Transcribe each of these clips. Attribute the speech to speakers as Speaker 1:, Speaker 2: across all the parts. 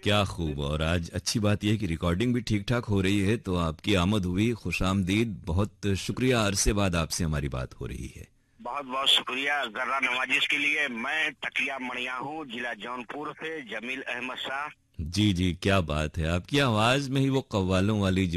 Speaker 1: क्या खूब। और आज अच्छी बात यह है कि रिकॉर्डिंग भी ठीक ठाक हो रही है, तो आपकी आमद हुई, खुशामदीद। बहुत शुक्रिया, अरसे बाद आपसे हमारी बात हो रही है।
Speaker 2: बहुत बहुत शुक्रिया जर्रा नवाजिश के लिए। मैं तकिया मणिया हूँ, जिला जौनपुर से, जमील अहमद शाह।
Speaker 1: जी जी, क्या बात है। आपकी आवाज में ही वो कव्वालों वाली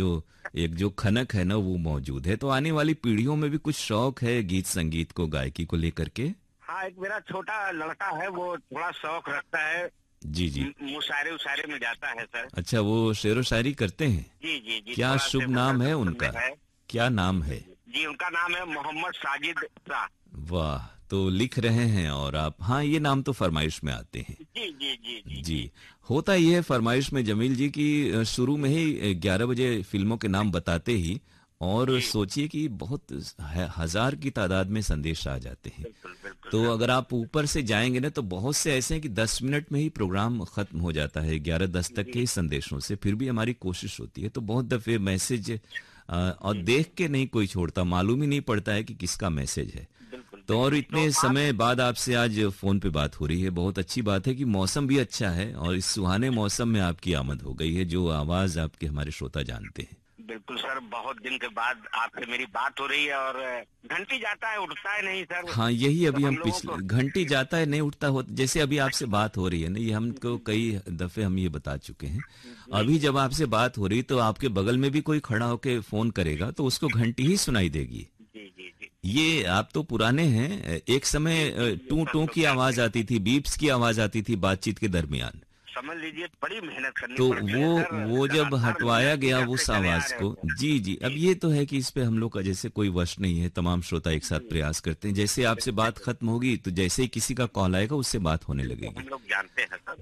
Speaker 1: जो खनक है ना, वो मौजूद है। तो आने वाली पीढ़ियों में भी कुछ शौक है गीत संगीत को, गायकी को लेकर के?
Speaker 2: हाँ, एक मेरा छोटा लड़का है, वो थोड़ा शौक रखता है।
Speaker 1: जी जी।
Speaker 2: मुशायरे उशायरे में जाता है सर।
Speaker 1: अच्छा, वो शेरो शायरी करते हैं?
Speaker 2: जी जी जी,
Speaker 1: क्या
Speaker 2: थोड़ा से
Speaker 1: शुभ नाम है
Speaker 2: में
Speaker 1: उनका?
Speaker 2: है।
Speaker 1: क्या नाम है?
Speaker 2: जी, उनका नाम है मोहम्मद साजिद शाह।
Speaker 1: वाह, तो लिख रहे हैं और आप। हाँ, ये नाम तो फरमाइश में आते हैं।
Speaker 2: जी जी जी जी
Speaker 1: जी।
Speaker 2: जी।
Speaker 1: होता ये है फरमाइश में जमील जी की शुरू में ही 11 बजे फिल्मों के नाम बताते ही, और
Speaker 2: जी,
Speaker 1: सोचिए कि बहुत हजार की तादाद में संदेश आ जाते हैं।
Speaker 2: बिल्कुल बिल्कुल
Speaker 1: तो
Speaker 2: सर।
Speaker 1: अगर आप ऊपर से जाएंगे ना, तो बहुत से ऐसे हैं कि 10 मिनट में ही प्रोग्राम खत्म हो जाता है 11:10 तक के
Speaker 2: जी
Speaker 1: ही संदेशों से। फिर भी हमारी कोशिश होती है, तो बहुत दफे मैसेज और
Speaker 2: जी,
Speaker 1: देख के नहीं कोई छोड़ता, मालूम ही नहीं पड़ता है कि किसका मैसेज है।
Speaker 2: बिल्कुल
Speaker 1: तो और
Speaker 2: बिल्कुल। तो
Speaker 1: इतने
Speaker 2: आप
Speaker 1: समय बाद आपसे आज फोन पे बात हो रही है, बहुत अच्छी बात है कि मौसम भी अच्छा है, और इस सुहाने मौसम में आपकी आमद हो गई है, जो आवाज आपके हमारे श्रोता जानते हैं।
Speaker 2: बिल्कुल सर, बहुत दिन के बाद आपसे मेरी बात हो रही है। और घंटी जाता है, उठता है नहीं सर।
Speaker 1: हाँ, यही
Speaker 2: तो
Speaker 1: अभी हम
Speaker 2: हम लोगों
Speaker 1: पिछले
Speaker 2: को
Speaker 1: घंटी जाता है नहीं उठता हो, जैसे अभी आपसे बात हो रही है ना, ये हमको कई दफे हम ये बता चुके हैं।
Speaker 2: जी
Speaker 1: अभी जब आपसे बात हो रही, तो आपके बगल में भी कोई खड़ा होके फोन करेगा, तो उसको घंटी ही सुनाई देगी।
Speaker 2: जी जी जी
Speaker 1: ये आप तो पुराने हैं। एक समय
Speaker 2: जी जी, ये
Speaker 1: टू
Speaker 2: सब
Speaker 1: टू
Speaker 2: तो
Speaker 1: की
Speaker 2: जानते
Speaker 1: आवाज
Speaker 2: हैं।
Speaker 1: आती थी, बीप्स की आवाज आती थी बातचीत के दरमियान।
Speaker 2: समझ लीजिए, बड़ी मेहनत करनी
Speaker 1: तो
Speaker 2: पड़ती
Speaker 1: वो
Speaker 2: है सर।
Speaker 1: वो जब
Speaker 2: लगातार
Speaker 1: हटवाया
Speaker 2: मेहनत की
Speaker 1: गया
Speaker 2: करते
Speaker 1: उस
Speaker 2: चले आ
Speaker 1: आवाज
Speaker 2: रहे
Speaker 1: को,
Speaker 2: हैं।
Speaker 1: जी जी, अब
Speaker 2: जी
Speaker 1: ये तो है कि इस पे हम लोग का जैसे कोई वश नहीं है, तमाम श्रोता एक साथ
Speaker 2: जी,
Speaker 1: प्रयास करते हैं। जैसे आपसे बात खत्म होगी, तो जैसे ही किसी का कॉल आएगा, उससे बात होने
Speaker 2: वो
Speaker 1: लगेगी।
Speaker 2: हम लोग जानते हैं सर।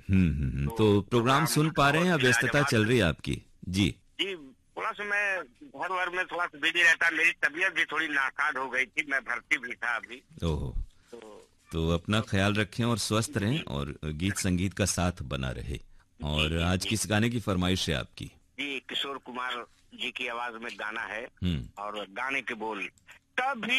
Speaker 1: तो
Speaker 2: तो
Speaker 1: प्रोग्राम
Speaker 2: प्रोग्राम
Speaker 1: सुन पा रहे हैं या
Speaker 2: बहुत ही
Speaker 1: व्यस्तता
Speaker 2: लाजवाब
Speaker 1: चल
Speaker 2: है।
Speaker 1: रही है आपकी? जी।
Speaker 2: जी, थोड़ा सा मैं घर वर में थोड़ा सा बिजी रहता। मेरी तबीयत भी थोड़ी नासाज हो गई थी, मैं भर्ती भी था अभी।
Speaker 1: ओहो।
Speaker 2: तो
Speaker 1: तो अपना
Speaker 2: अब
Speaker 1: ख्याल रखें और स्वस्थ रहें,
Speaker 2: जी
Speaker 1: और गीत संगीत का साथ बना रहे।
Speaker 2: जी
Speaker 1: और
Speaker 2: जी
Speaker 1: आज
Speaker 2: जी
Speaker 1: किस गाने की फरमाइश है आपकी?
Speaker 2: जी, किशोर कुमार जी की आवाज में गाना है।
Speaker 1: हम्म।
Speaker 2: और गाने के बोल, तभी